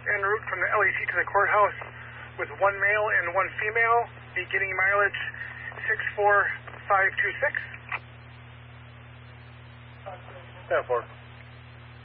en route from the LEC to the courthouse with one male and one female, beginning mileage 64526. 10-4.